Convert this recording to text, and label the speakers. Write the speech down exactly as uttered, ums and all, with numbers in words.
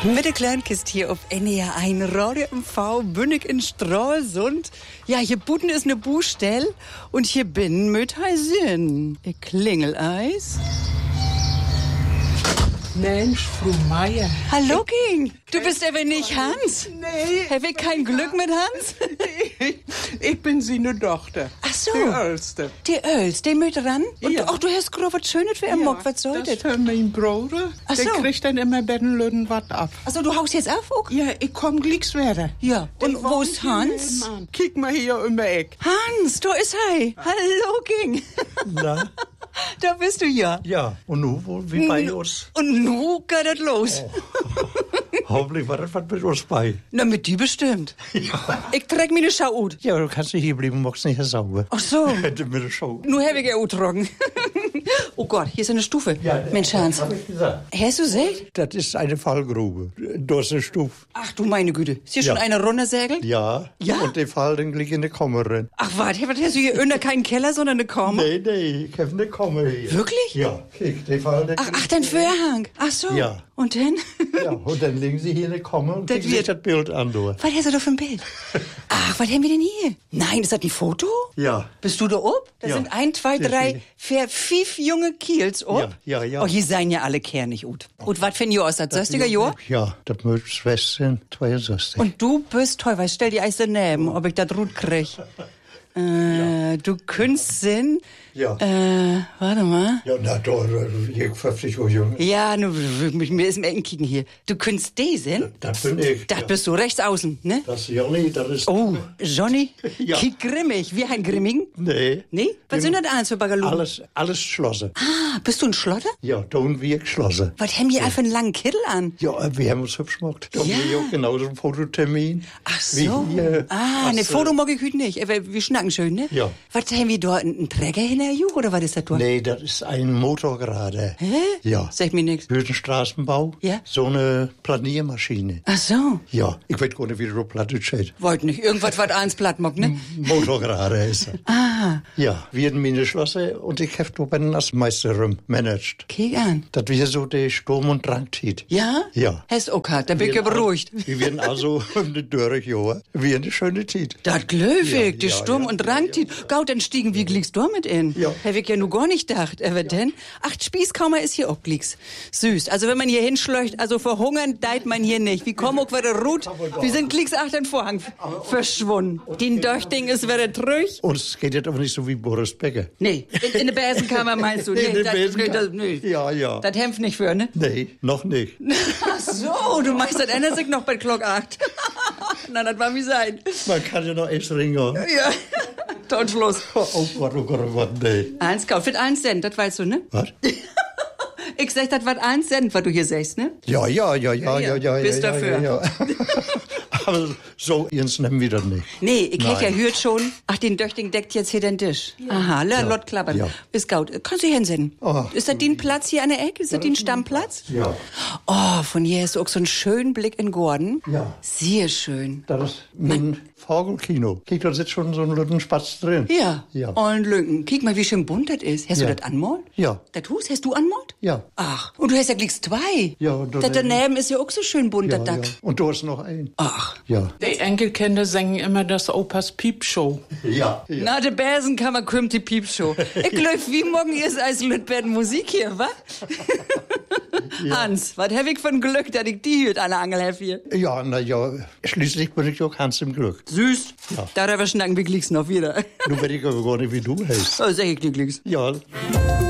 Speaker 1: Mit der Kleinkist hier auf N E R eins, Radio M V, Bünnig in Stralsund. Ja, hier Buten ist ne Buhstell und hier bin mit Heisin. Ich Klingeleis.
Speaker 2: Mensch, Frau Meier.
Speaker 1: Hallo, King. Du bist aber nicht Hans.
Speaker 2: Nee.
Speaker 1: Habe ich kein Glück mit Hans?
Speaker 2: Ich, ich bin seine Tochter.
Speaker 1: Ach so.
Speaker 2: Die Älteste.
Speaker 1: Die Öls, die mit ran? Und
Speaker 2: Ja.
Speaker 1: ach, du hast gerade was Schönes für ihn Mock. Was soll
Speaker 2: das
Speaker 1: das?
Speaker 2: für mein Bruder.
Speaker 1: Ach
Speaker 2: Der
Speaker 1: so.
Speaker 2: kriegt dann immer bei den Leuten was ab.
Speaker 1: Also du haust jetzt auf, auch?
Speaker 2: Ja, ich komm glicks wieder.
Speaker 1: Ja. Und
Speaker 2: Der
Speaker 1: wo
Speaker 2: wohnt
Speaker 1: ist
Speaker 2: hier
Speaker 1: Hans?
Speaker 2: nebenan. Kick mal hier um die Eck.
Speaker 1: Hans, da ist er. Hallo, King.
Speaker 3: Na,
Speaker 1: Da bist du ja.
Speaker 3: ja, und nu, wo, wie bei uns?
Speaker 1: Und nu geht das los.
Speaker 3: Hoffentlich war das was mit uns bei.
Speaker 1: Na, mit die bestimmt.
Speaker 3: Ja.
Speaker 1: Ich trag mir ne Schau ut.
Speaker 3: Ja, du kannst nicht hier bleiben, magst nicht sauber.
Speaker 1: Ach so.
Speaker 3: Hätte mir das schon.
Speaker 1: Nu hab ich ja auch trocken. Oh Gott, hier ist eine Stufe. Mensch, Hans.
Speaker 3: Hab ich gesagt.
Speaker 1: Hast du gesagt?
Speaker 3: Das ist eine Fallgrube. Da ist eine Stufe.
Speaker 1: Ach du meine Güte. Ist hier
Speaker 3: Ja.
Speaker 1: schon einer runtersägelt?
Speaker 3: Ja.
Speaker 1: Ja?
Speaker 3: Und der Fall, den liegt in der Kammer drin.
Speaker 1: Ach warte, was hast du hier unter keinen Keller, sondern eine Kammer?
Speaker 3: Nee, nee, ich habe eine Kammer hier.
Speaker 1: Wirklich?
Speaker 3: Ja, kick, der Fall, der
Speaker 1: Ach, ach, dein Vorhang. Ach so.
Speaker 3: Ja.
Speaker 1: Und dann?
Speaker 3: Ja, und dann legen sie hier eine Kammer und
Speaker 1: Das
Speaker 3: kriegen sich
Speaker 1: wird-
Speaker 3: das Bild an, du.
Speaker 1: Was hast du da für ein Bild? Ach, was haben wir denn hier? Nein, ist das ein Foto?
Speaker 3: Ja.
Speaker 1: Bist du da ob? Da
Speaker 3: Ja.
Speaker 1: sind ein, zwei,
Speaker 3: Das
Speaker 1: drei,
Speaker 3: ist-
Speaker 1: vier, fünf junge Kiels ob.
Speaker 3: Ja, ja, ja.
Speaker 1: Oh, hier seien ja alle kernig gut. Und was für ein Jahr ist das? sechziger Jahr?
Speaker 3: Ja, das muss Schwestern zweiundsechzig.
Speaker 1: Und du bist toll, weil stell die Eis daneben, ob ich das gut krieg. Äh, du Künstlerin.
Speaker 3: Ja.
Speaker 1: Äh, warte mal.
Speaker 3: Ja, na, da, ich fünfzig Jahre jung.
Speaker 1: Ja, nu, mit mir ist im Ecken kicken hier. Du künst den?
Speaker 3: Das bin ich.
Speaker 1: Das
Speaker 3: ja.
Speaker 1: bist du rechts außen, ne?
Speaker 3: Das ist Johnny, das ist...
Speaker 1: Oh, Johnny?
Speaker 3: Ja.
Speaker 1: Kick grimmig. Wir ein Grimmigen?
Speaker 3: Nee.
Speaker 1: Nee? Was sind das alles für Bagalogen?
Speaker 3: Alles, alles geschlossen.
Speaker 1: Ah, bist du ein Schlotter?
Speaker 3: Ja, da haben wir geschlossen.
Speaker 1: Was haben die einfach einen langen Kittel an?
Speaker 3: Ja, wir haben uns hübsch gemacht. Da haben
Speaker 1: Ja.
Speaker 3: wir ja genauso einen Fototermin.
Speaker 1: Ach
Speaker 3: Wie
Speaker 1: so.
Speaker 3: hier.
Speaker 1: Ah, ne
Speaker 3: Was,
Speaker 1: Foto mag ich heute nicht. Aber wir schnacken schön, ne?
Speaker 3: Ja.
Speaker 1: Was haben wir da? Einen Träger hinterher, oder was ist das da?
Speaker 3: Nee, das ist ein Motorgrader.
Speaker 1: Hä?
Speaker 3: Ja.
Speaker 1: Sag mir nix.
Speaker 3: Für den Straßenbau.
Speaker 1: Ja.
Speaker 3: So eine Planiermaschine.
Speaker 1: Ach so.
Speaker 3: Ja, ich weiß gar nicht, wie du platt steht.
Speaker 1: Wollt nicht. Irgendwas, was eins platt mag, ne?
Speaker 3: Motorgrader ist er.
Speaker 1: Ah,
Speaker 3: Ja, wir haben meine Schlosse und ich habe da bei den Nassmeisterin managt.
Speaker 1: kick an.
Speaker 3: Das wir so der Sturm- und Drangzeit.
Speaker 1: Ja?
Speaker 3: Ja.
Speaker 1: Hast okay, da bin ich ja
Speaker 3: Wir-
Speaker 1: beruhigt.
Speaker 3: Wir werden also um die Dörrjahr, wie eine schöne Zeit.
Speaker 1: Das glöwig,
Speaker 3: Ja,
Speaker 1: die
Speaker 3: ja,
Speaker 1: Sturm
Speaker 3: ja,
Speaker 1: und
Speaker 3: ja,
Speaker 1: Drangtit. Gaut, dann stiegen wir glieks da mit in.
Speaker 3: Ja.
Speaker 1: Hab ich ja nur gar nicht gedacht. Aber denn, acht Spießkammer ist hier auch glieks. Süß. Also wenn man hier hinschleucht, also verhungern deit man hier nicht. Wie komm auch wieder ruht? Wir sind glieks acht den Vorhang verschwunden. Den Döchting ist wieder trüch.
Speaker 3: Und es geht jetzt aber nicht so wie Boris Becker.
Speaker 1: Nee, in, in der Besenkammer meinst du?
Speaker 3: In
Speaker 1: Nee,
Speaker 3: der
Speaker 1: das, nee,
Speaker 3: Besenkammer.
Speaker 1: das, nee.
Speaker 3: Ja, ja.
Speaker 1: Das hemmt nicht für, ne?
Speaker 3: Nee, noch nicht.
Speaker 1: Ach so, du meinst, das ändert sich noch bei Glock acht. Na, das war wie sein.
Speaker 3: Man kann ja noch erst ringen.
Speaker 1: Ja, Totschluss.
Speaker 3: Oh Gott, oh Gott, oh Gott, nee.
Speaker 1: Eins kauft, für eins Cent, das weißt du, ne?
Speaker 3: Was?
Speaker 1: Ich sag, das war eins Cent, was du hier sagst, ne?
Speaker 3: Ja, ja, ja, ja, ja, ja.
Speaker 1: Bist
Speaker 3: ja,
Speaker 1: dafür.
Speaker 3: Ja, ja. Aber so, jetzt nehmen wir das nicht.
Speaker 1: Nee, ich hätt ja
Speaker 3: Nein.
Speaker 1: hört schon. Ach, den Döchting deckt jetzt hier den Tisch. Aha, la, lot klappern.
Speaker 3: Ja.
Speaker 1: Ist gut. Kannst du hinsehen?
Speaker 3: Oh.
Speaker 1: Ist das dein Platz hier an der Ecke? Ist das dein Stammplatz?
Speaker 3: Ja.
Speaker 1: Oh, von hier hast du auch so einen schönen Blick in Gordon.
Speaker 3: Ja.
Speaker 1: Sehr schön.
Speaker 3: Das ist mein Vogelkino. Guck, da sitzt schon so ein Lütten Spatz drin.
Speaker 1: Ja.
Speaker 3: Ja.
Speaker 1: Und Lünken. Kick mal, wie schön bunt das ist. Hast
Speaker 3: Ja.
Speaker 1: du das anmalt?
Speaker 3: Ja.
Speaker 1: Das Hus, hast du anmalt?
Speaker 3: Ja.
Speaker 1: Ach, und du hast ja gleich zwei.
Speaker 3: Ja, und
Speaker 1: Das
Speaker 3: daneben-
Speaker 1: daneben ist ja auch so schön bunt,
Speaker 3: Ja,
Speaker 1: das
Speaker 3: ja.
Speaker 1: Dack.
Speaker 3: Und du hast noch einen.
Speaker 1: Ach.
Speaker 3: Ja.
Speaker 2: Die Enkelkinder singen immer das Opas Piepshow.
Speaker 3: Ja. ja.
Speaker 1: Na, de Besenkammer kommt die Piepshow. Ich glaub, wie morgen ist als Lütberden Musik hier, wa? Hans, was hab ich für ein Glück, dass ich die hört, alle Angel hab hier.
Speaker 3: Ja, na ja, schließlich bin ich auch ganz im Glück.
Speaker 1: Süß.
Speaker 3: Ja.
Speaker 1: Darüber schnacken wir glicks noch wieder.
Speaker 3: Nur weiß ich aber gar nicht, wie du heißt.
Speaker 1: Oh, sag ich dir glicks.
Speaker 3: Ja.